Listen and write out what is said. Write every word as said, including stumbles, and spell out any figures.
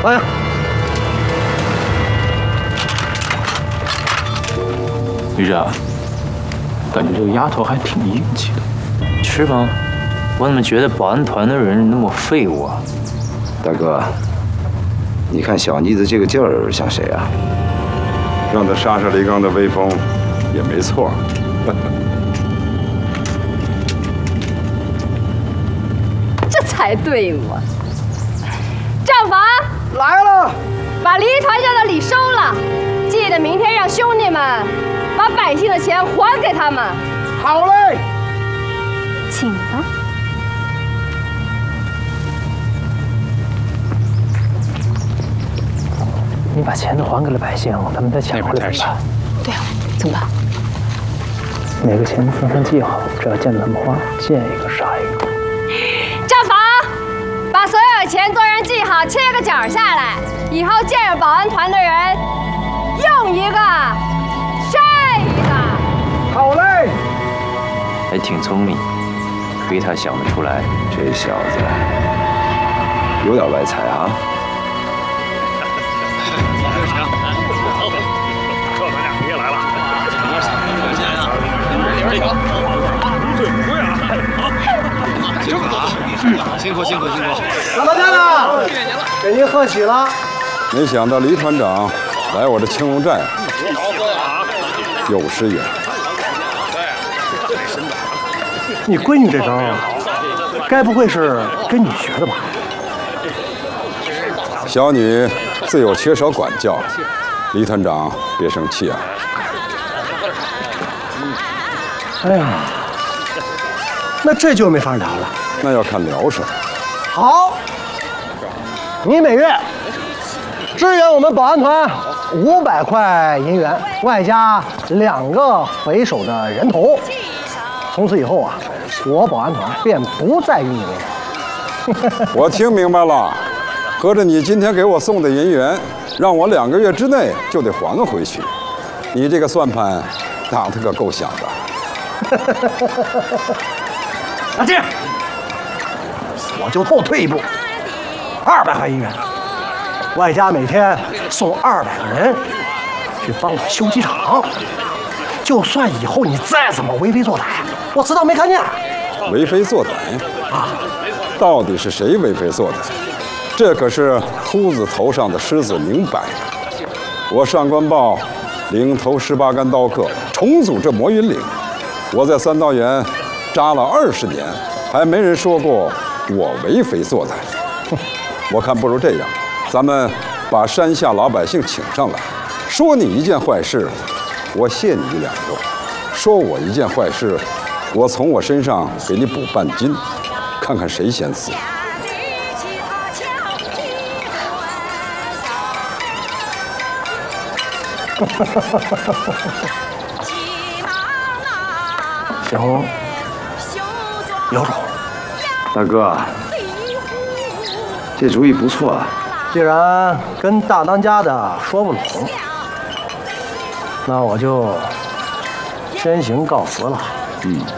哎呀， 旅长，感觉这个丫头还挺硬气的，是吗？我怎么觉得保安团的人那么废物啊？ 大哥，你看小妮子这个劲儿像谁啊？ 让他杀杀雷刚的威风也没错。 这才对嘛！账房来了， 把黎团长的礼收了，记得明天让兄弟们把百姓的钱还给他们。 好嘞， 请吧。 你把钱都还给了百姓，他们再抢回来怎么办？ 对啊，怎么办？ 每个钱封上记号，只要见到他们花，见一个杀一个。 账房，把所有钱做成记号，切个角下来，以后见着保安团的人，用一个杀一个。 好嘞， 还挺聪明，亏他想得出来。 这小子有点外财啊。 辛苦辛苦辛苦！ 老大家呢？给您贺喜了。 没想到黎团长来我这青龙寨，有失远。 你闺女这招，该不会是跟你学的吧？ 小女自有缺少管教，黎团长别生气啊。 哎呀，那这就没法聊了。 那要看聊什么。 好，你每月支援我们保安团五百块银元，外加两个回手的人头。从此以后啊，我保安团便不再与你为难。 我听明白了，合着你今天给我送的银元，让我两个月之内就得还回去。你这个算盘打得可够响的。 那这样，我就倒退一步，二百块银元，外加每天送二百个人去帮我修机场。就算以后你再怎么为非作歹，我知道没看见。 为非作歹啊！到底是谁为非作歹？这可是秃子头上的狮子明摆的。我上官豹领头十八干刀客重组这魔云岭，我在三道园扎了二十年，还没人说过我为非作歹。我看不如这样，咱们把山下老百姓请上来，说你一件坏事，我谢你一两肉；说我一件坏事，我从我身上给你补半斤，看看谁先死。 行，有种。 大哥，这主意不错啊。 既然跟大当家的说不拢，那我就先行告辞了。 嗯。